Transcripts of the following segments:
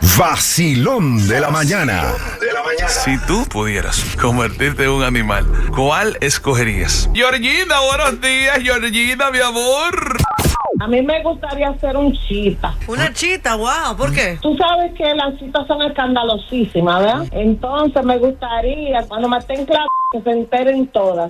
Vacilón de la mañana. Si tú pudieras convertirte en un animal, ¿cuál escogerías? Georgina, buenos días, Georgina, mi amor. A mí me gustaría ser un chita. Una chita, wow, ¿por qué? Tú sabes que las chitas son escandalosísimas, ¿verdad? Entonces me gustaría, cuando me estén claro, que se enteren todas.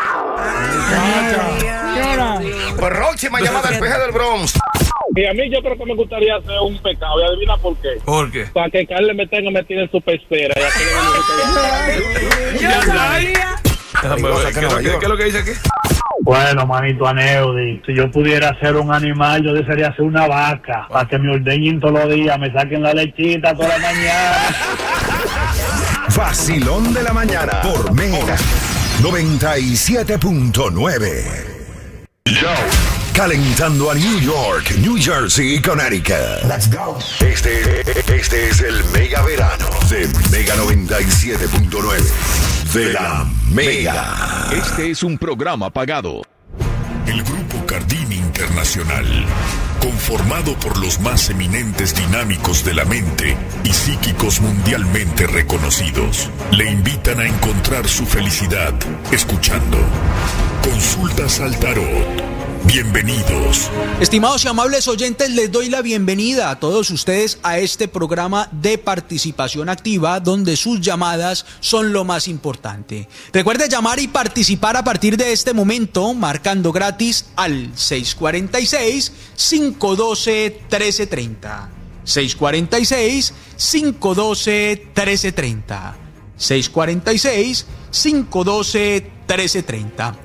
Próxima llamada al peje del Bronx. Y a mí yo creo que me gustaría hacer un pecado. ¿Y adivina por qué? ¿Por qué? Para que Carles me tenga metido en su pecera. Y aquí Ya sabía. Déjame ver, ¿qué es lo que dice aquí? Bueno, manito Aneudi, si yo pudiera ser un animal, yo desearía ser una vaca, para que me ordeñen todos los días, me saquen la lechita toda la mañana. Vacilón de la mañana por Mega 97.9. Calentando a New York, New Jersey y Connecticut. Let's go. Este es el Mega Verano de Mega 97.9. De la Mega. Este es un programa pagado. El Grupo Cardini Internacional, conformado por los más eminentes dinámicos de la mente y psíquicos mundialmente reconocidos, le invitan a encontrar su felicidad escuchando Consultas al Tarot. Bienvenidos. Estimados y amables oyentes, les doy la bienvenida a todos ustedes a este programa de participación activa, donde sus llamadas son lo más importante. Recuerde llamar y participar a partir de este momento, marcando gratis al 646-512-1330. 646-512-1330. 646-512-1330.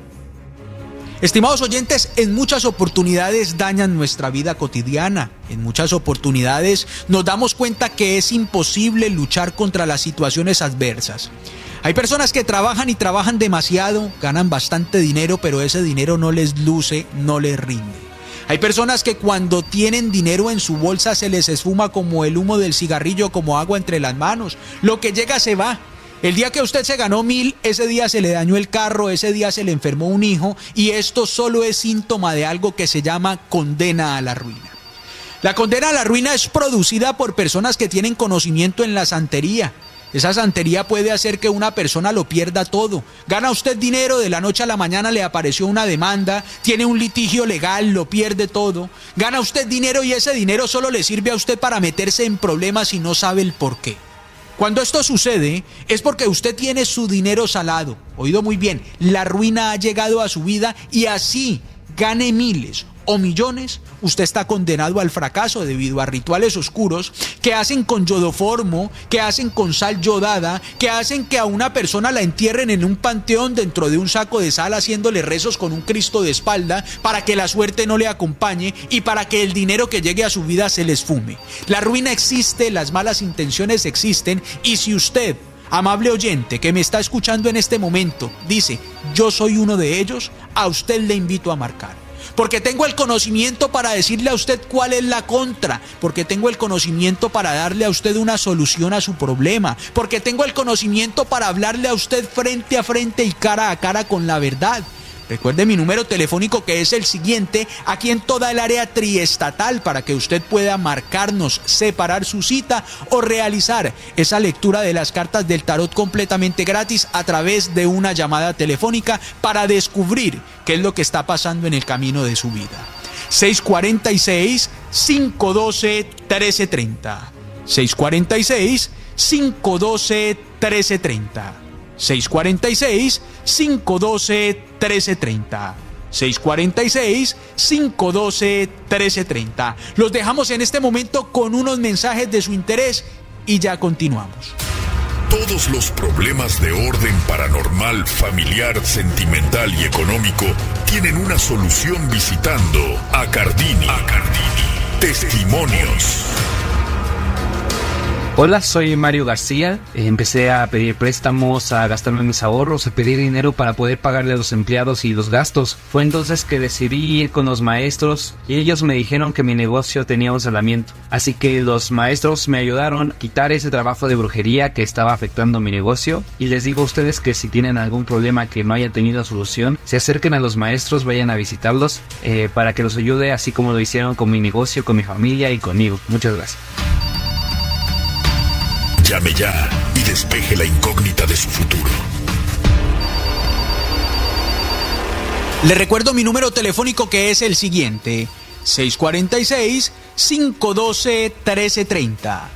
Estimados oyentes, en muchas oportunidades dañan nuestra vida cotidiana. En muchas oportunidades nos damos cuenta que es imposible luchar contra las situaciones adversas. Hay personas que trabajan y trabajan demasiado, ganan bastante dinero, pero ese dinero no les luce, no les rinde. Hay personas que cuando tienen dinero en su bolsa se les esfuma como el humo del cigarrillo, como agua entre las manos. Lo que llega se va. El día que usted se ganó 1,000, ese día se le dañó el carro, ese día se le enfermó un hijo, y esto solo es síntoma de algo que se llama condena a la ruina. La condena a la ruina es producida por personas que tienen conocimiento en la santería. Esa santería puede hacer que una persona lo pierda todo. Gana usted dinero, de la noche a la mañana le apareció una demanda, tiene un litigio legal, lo pierde todo. Gana usted dinero y ese dinero solo le sirve a usted para meterse en problemas y no sabe el por qué. Cuando esto sucede es porque usted tiene su dinero salado. Oído muy bien, la ruina ha llegado a su vida y así gane miles o millones, usted está condenado al fracaso debido a rituales oscuros que hacen con yodoformo, que hacen con sal yodada, que hacen que a una persona la entierren en un panteón dentro de un saco de sal haciéndole rezos con un Cristo de espalda para que la suerte no le acompañe y para que el dinero que llegue a su vida se le esfume. La ruina existe, las malas intenciones existen, y si usted, amable oyente que me está escuchando en este momento, dice, yo soy uno de ellos, a usted le invito a marcar. Porque tengo el conocimiento para decirle a usted cuál es la contra, porque tengo el conocimiento para darle a usted una solución a su problema, porque tengo el conocimiento para hablarle a usted frente a frente y cara a cara con la verdad. Recuerde mi número telefónico, que es el siguiente, aquí en toda el área triestatal, para que usted pueda marcarnos, separar su cita o realizar esa lectura de las cartas del tarot completamente gratis a través de una llamada telefónica para descubrir qué es lo que está pasando en el camino de su vida. 646-512-1330. 646-512-1330. 646-512-1330. 646-512-1330. Los dejamos en este momento con unos mensajes de su interés y ya continuamos. Todos los problemas de orden paranormal, familiar, sentimental y económico tienen una solución visitando a Cardini. Testimonios. Hola, soy Mario García. Empecé a pedir préstamos, a gastarme mis ahorros, a pedir dinero para poder pagarle a los empleados y los gastos. Fue entonces que decidí ir con los maestros y ellos me dijeron que mi negocio tenía un salamiento. Así que los maestros me ayudaron a quitar ese trabajo de brujería que estaba afectando mi negocio. Y les digo a ustedes que si tienen algún problema que no haya tenido solución, se acerquen a los maestros, vayan a visitarlos para que los ayude, así como lo hicieron con mi negocio, con mi familia y conmigo. Muchas gracias. Llame ya y despeje la incógnita de su futuro. Le recuerdo mi número telefónico, que es el siguiente: 646-512-1330.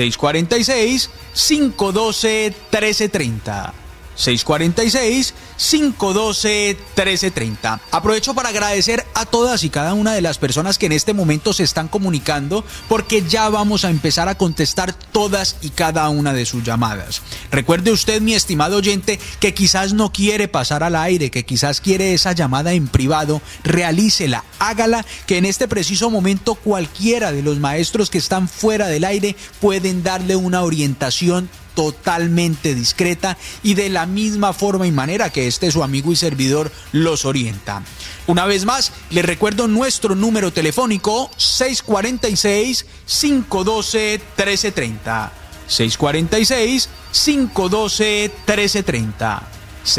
646-512-1330. 646-512-1330. Aprovecho para agradecer a todas y cada una de las personas que en este momento se están comunicando, porque ya vamos a empezar a contestar todas y cada una de sus llamadas. Recuerde usted, mi estimado oyente, que quizás no quiere pasar al aire, que quizás quiere esa llamada en privado. Realícela, hágala, que en este preciso momento cualquiera de los maestros que están fuera del aire pueden darle una orientación totalmente discreta y de la misma forma y manera que su amigo y servidor los orienta. Una vez más, les recuerdo nuestro número telefónico: 646-512-1330. 646-512-1330.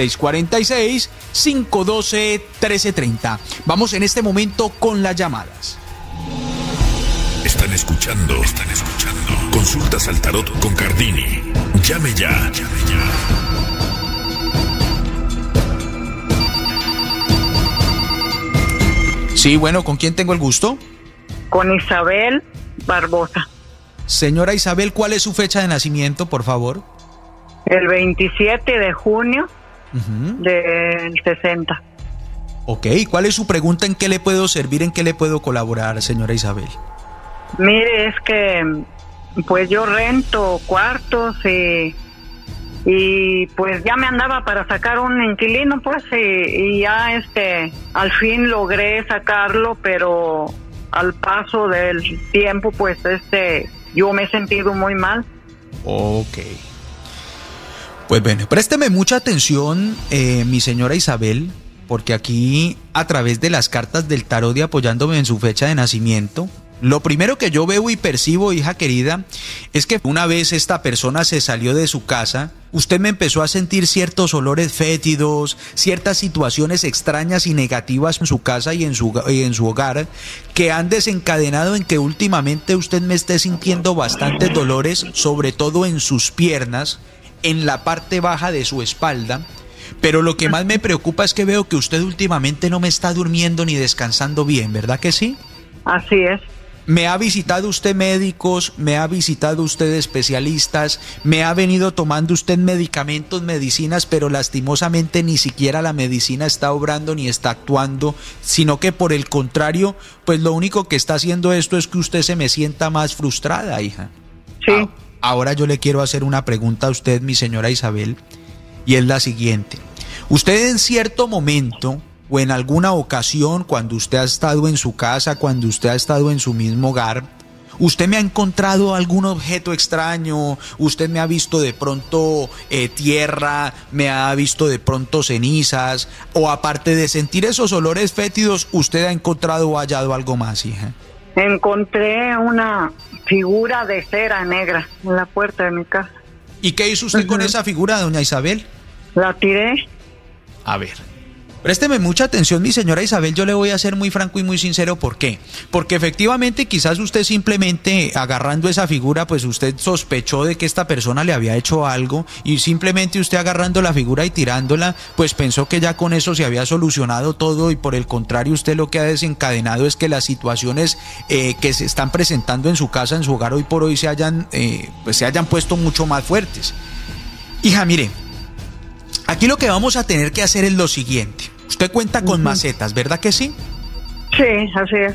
646-512-1330. Vamos en este momento con las llamadas. Están escuchando. Consultas al tarot con Cardini. Llame ya. Sí, bueno, ¿con quién tengo el gusto? Con Isabel Barbosa. Señora Isabel, ¿cuál es su fecha de nacimiento, por favor? El 27 de junio del 60. Ok, ¿cuál es su pregunta? ¿En qué le puedo servir? ¿En qué le puedo colaborar, señora Isabel? Mire, es que pues yo rento cuartos y pues ya me andaba para sacar un inquilino, pues, y ya al fin logré sacarlo, pero al paso del tiempo pues yo me he sentido muy mal. Ok. Pues bueno, présteme mucha atención, mi señora Isabel, porque aquí, a través de las cartas del tarot y apoyándome en su fecha de nacimiento, lo primero que yo veo y percibo, hija querida, es que una vez esta persona se salió de su casa, usted me empezó a sentir ciertos olores fétidos, ciertas situaciones extrañas y negativas en su casa y en su hogar, que han desencadenado en que últimamente usted me esté sintiendo bastantes dolores, sobre todo en sus piernas, en la parte baja de su espalda. Pero lo que más me preocupa es que veo que usted últimamente no me está durmiendo ni descansando bien, ¿verdad que sí? Así es. ¿Me ha visitado usted médicos? ¿Me ha visitado usted especialistas? ¿Me ha venido tomando usted medicamentos, medicinas, pero lastimosamente ni siquiera la medicina está obrando ni está actuando, sino que por el contrario, pues lo único que está haciendo esto es que usted se me sienta más frustrada, hija? Sí. Ahora yo le quiero hacer una pregunta a usted, mi señora Isabel, y es la siguiente. Usted en cierto momento o en alguna ocasión, cuando usted ha estado en su casa, cuando usted ha estado en su mismo hogar, ¿usted me ha encontrado algún objeto extraño? ¿Usted me ha visto de pronto tierra? ¿Me ha visto de pronto cenizas? ¿O aparte de sentir esos olores fétidos, usted ha encontrado o hallado algo más, hija? Encontré una figura de cera negra en la puerta de mi casa. ¿Y qué hizo usted con esa figura, doña Isabel? La tiré. A ver, présteme mucha atención, mi señora Isabel, yo le voy a ser muy franco y muy sincero. ¿Por qué? Porque efectivamente quizás usted simplemente agarrando esa figura, pues usted sospechó de que esta persona le había hecho algo y simplemente usted agarrando la figura y tirándola, pues pensó que ya con eso se había solucionado todo y por el contrario usted lo que ha desencadenado es que las situaciones que se están presentando en su casa, en su hogar hoy por hoy se hayan puesto mucho más fuertes. Hija, mire, aquí lo que vamos a tener que hacer es lo siguiente. Usted cuenta con macetas, ¿verdad que sí? Sí, así es.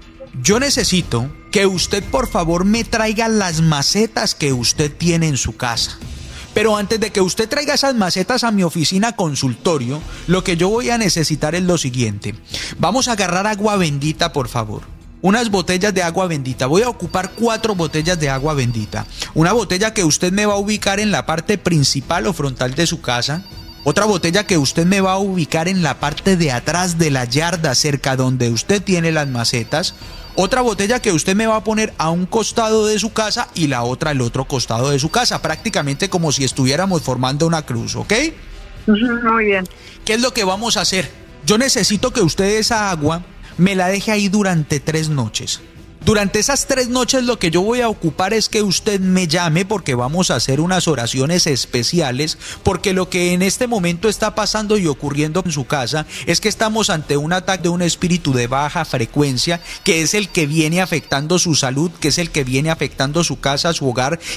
Yo necesito que usted por favor me traiga las macetas que usted tiene en su casa. Pero antes de que usted traiga esas macetas a mi oficina consultorio, lo que yo voy a necesitar es lo siguiente. Vamos a agarrar agua bendita, por favor. Unas botellas de agua bendita. Voy a ocupar 4 botellas de agua bendita. Una botella que usted me va a ubicar en la parte principal o frontal de su casa. Otra botella que usted me va a ubicar en la parte de atrás de la yarda, cerca donde usted tiene las macetas. Otra botella que usted me va a poner a un costado de su casa y la otra al otro costado de su casa. Prácticamente como si estuviéramos formando una cruz, ¿ok? Muy bien. ¿Qué es lo que vamos a hacer? Yo necesito que usted esa agua me la deje ahí durante 3 noches. Durante esas 3 noches lo que yo voy a ocupar es que usted me llame porque vamos a hacer unas oraciones especiales, porque lo que en este momento está pasando y ocurriendo en su casa es que estamos ante un ataque de un espíritu de baja frecuencia, que es el que viene afectando su salud, que es el que viene afectando su casa, su hogar